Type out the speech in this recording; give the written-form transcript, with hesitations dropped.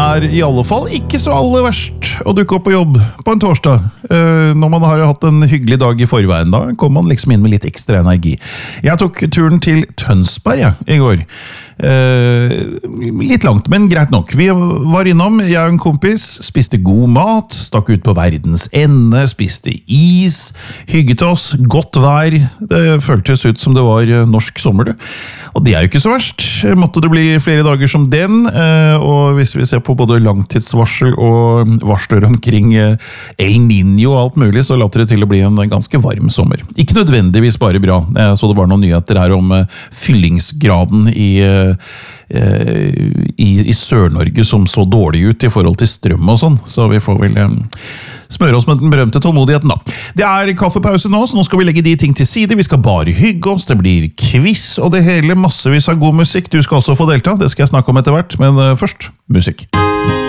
I alle fall ikke så aller verst å dukke opp på jobb på en torsdag. Når man har hatt en hyggelig dag I forveien, da kommer man liksom inn med litt ekstra energi. Jeg tok turen til Tønsberg I går. Litt langt, men greit nok. Vi var innom, jeg og en kompis, spiste god mat, stakk ut på verdens ende, spiste is, hygget oss, godt vær. Det føltes ut som det var norsk sommer, og det jo ikke så verst. Måtte det bli flere dager som den, og hvis vi ser på både langtidsvarsel og varsler omkring El Niño og alt mulig, så later det til å bli en ganske varm sommer. Ikke nødvendigvis bare bra. Jeg så det var noen nyheter her om fyllingsgraden I Sør-Norge som så dårlig ut I forhold til strøm og sånn, så vi får vel smøre oss med den berømte tålmodigheten da. Det kaffepause nå, så nå skal vi legge de ting til side, vi skal bare hygge oss, det blir quiz og det hele, massevis av god musikk, du skal også få delta, det skal jeg snakke om etter hvert, men først, musikk.